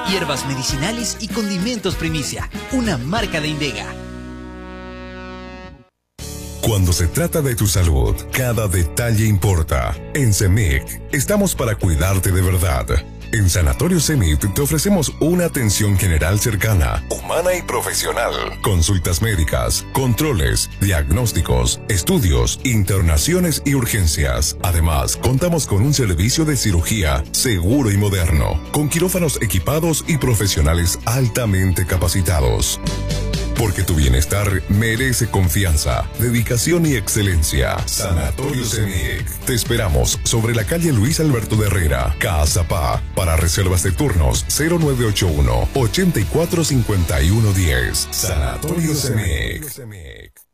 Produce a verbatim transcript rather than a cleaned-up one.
hierbas medicinales y condimentos Primicia, una marca de Indega. Cuando se trata de tu salud, cada detalle importa. En CEMIC, estamos para cuidarte de verdad. En Sanatorio CEMIC te ofrecemos una atención general cercana, humana y profesional. Consultas médicas, controles, diagnósticos, estudios, internaciones y urgencias. Además, contamos con un servicio de cirugía seguro y moderno, con quirófanos equipados y profesionales altamente capacitados. Porque tu bienestar merece confianza, dedicación y excelencia. Sanatorio CEMIC. Te esperamos sobre la calle Luis Alberto de Herrera, Caazapá. Para reservas de turnos cero nueve ocho uno, ochenta y cuatro cincuenta y uno diez. Sanatorio CEMIC.